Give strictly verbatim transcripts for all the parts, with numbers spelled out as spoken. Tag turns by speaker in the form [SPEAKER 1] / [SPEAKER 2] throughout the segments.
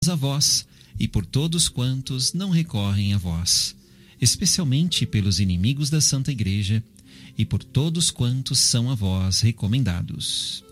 [SPEAKER 1] a vós e por todos quantos não recorrem a vós, especialmente pelos inimigos da Santa Igreja e por todos quantos são a vós recomendados.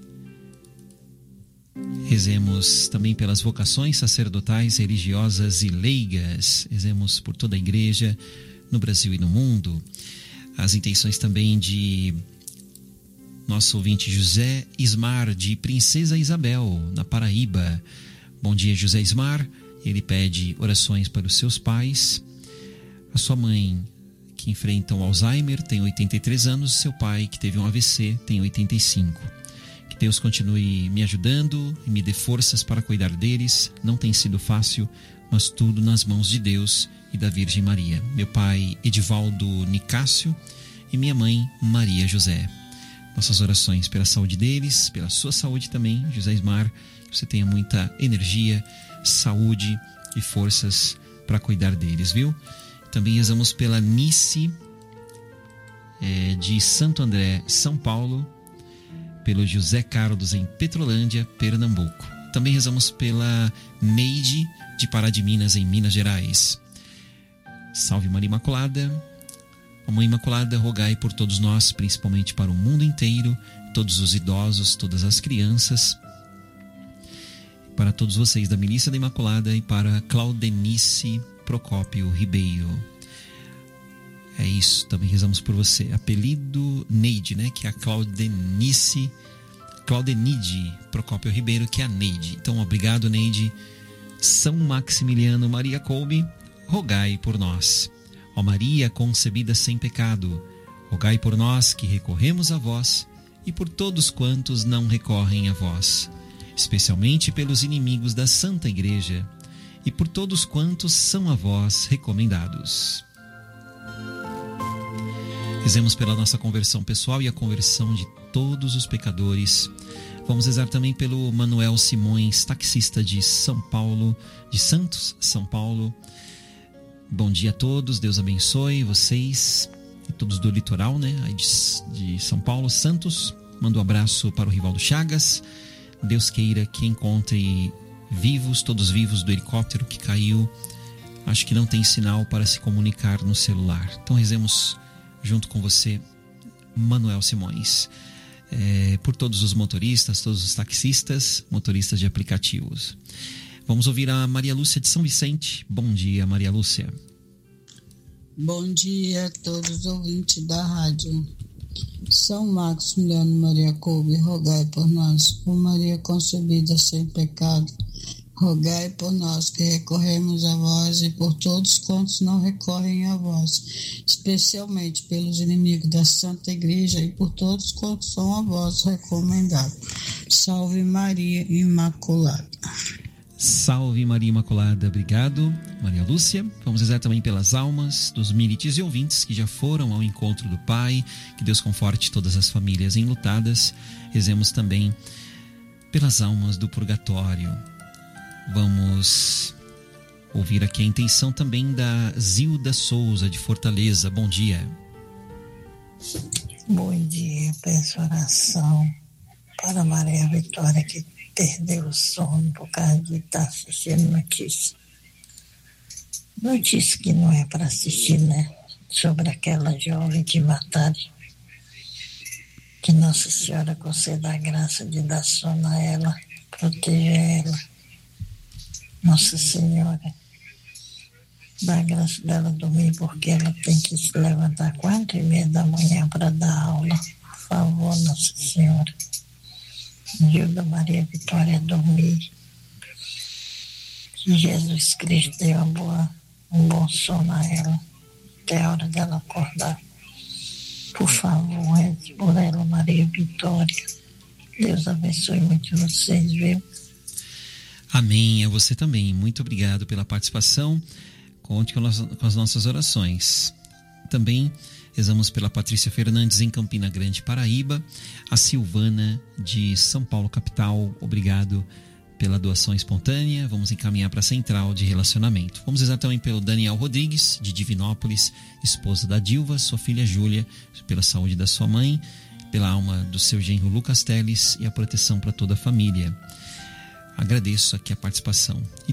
[SPEAKER 1] Rezemos também pelas vocações sacerdotais, religiosas e leigas. Rezemos por toda a Igreja no Brasil e no mundo. As intenções também de nosso ouvinte José Ismar, de Princesa Isabel, na Paraíba. Bom dia, José Ismar. Ele pede orações para os seus pais, a sua mãe, que enfrenta o Alzheimer, tem oitenta e três anos, seu pai, que teve um A V C, tem oitenta e cinco. Que Deus continue me ajudando e me dê forças para cuidar deles. Não tem sido fácil, mas tudo nas mãos de Deus e da Virgem Maria. Meu pai, Edivaldo Nicásio, e minha mãe, Maria José. Nossas orações pela saúde deles, pela sua saúde também, José Ismar. Que você tenha muita energia, saúde e forças para cuidar deles, viu? Também rezamos pela Nice, é, de Santo André, São Paulo, pelo José Carlos em Petrolândia, Pernambuco. Também rezamos pela Neide de Pará de Minas, em Minas Gerais. Salve Maria Imaculada. Ó Mãe Imaculada, rogai por todos nós, principalmente para o mundo inteiro, todos os idosos, todas as crianças, para todos vocês da Milícia da Imaculada e para Claudenice Procópio Ribeiro. É isso, também rezamos por você. Apelido Neide, né? Que é a Claudenice, Claudenide Procópio Ribeiro, que é a Neide. Então, obrigado, Neide. São Maximiliano Maria Kolbe, rogai por nós. Ó Maria concebida sem pecado, rogai por nós que recorremos a vós e por todos quantos não recorrem a vós, especialmente pelos inimigos da Santa Igreja e por todos quantos são a vós recomendados. Rezemos pela nossa conversão pessoal e a conversão de todos os pecadores. Vamos rezar também pelo Manuel Simões, taxista de São Paulo, de Santos, São Paulo. Bom dia a todos, Deus abençoe vocês e todos do litoral, né? Aí de, de São Paulo, Santos. Mando um abraço para o Rivaldo Chagas. Deus queira que encontre vivos, todos vivos do helicóptero que caiu. Acho que não tem sinal para se comunicar no celular. Então rezemos junto com você, Manuel Simões. É, por todos os motoristas, todos os taxistas, motoristas de aplicativos. Vamos ouvir a Maria Lúcia de São Vicente. Bom dia, Maria Lúcia.
[SPEAKER 2] Bom dia a todos os ouvintes da rádio. São Maximiliano Maria Kolbe, rogai por nós. Por Maria concebida sem pecado, rogai por nós que recorremos a vós e por todos quantos não recorrem a vós, especialmente pelos inimigos da Santa Igreja e por todos quantos são a vós recomendados. Salve Maria Imaculada.
[SPEAKER 1] Salve Maria Imaculada, obrigado Maria Lúcia. Vamos rezar também pelas almas dos milites e ouvintes que já foram ao encontro do Pai. Que Deus conforte todas as famílias enlutadas. Rezemos também pelas almas do purgatório. Vamos ouvir aqui a intenção também da Zilda Souza de Fortaleza. Bom dia.
[SPEAKER 3] Bom dia, peço oração para Maria Vitória, que perdeu o sono por causa de estar assistindo notícia. Notícia que não é para assistir, né? Sobre aquela jovem que mataram. Que Nossa Senhora conceda a graça de dar sono a ela, proteger ela. Nossa Senhora, dá a graça dela dormir, porque ela tem que se levantar quatro e meia da manhã para dar aula. Por favor, Nossa Senhora. Ajuda Maria Vitória a dormir. Que Jesus Cristo dê uma boa, um bom sono a ela, até a hora dela acordar. Por favor, reze por ela, Maria Vitória. Deus abençoe muito vocês, viu?
[SPEAKER 1] Amém, a você também. Muito obrigado pela participação. Conte com as nossas orações. Também rezamos pela Patrícia Fernandes em Campina Grande, Paraíba. A Silvana de São Paulo, capital. Obrigado pela doação espontânea. Vamos encaminhar para a Central de Relacionamento. Vamos rezar também pelo Daniel Rodrigues, de Divinópolis, esposa da Dilva, sua filha Júlia, pela saúde da sua mãe, pela alma do seu genro Lucas Teles e a proteção para toda a família. agradeço aqui a participação. E